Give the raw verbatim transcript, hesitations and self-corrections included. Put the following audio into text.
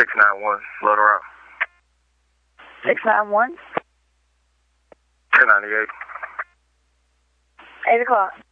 six nine one, load her out. six nine one? ten ninety-eight. eight o'clock.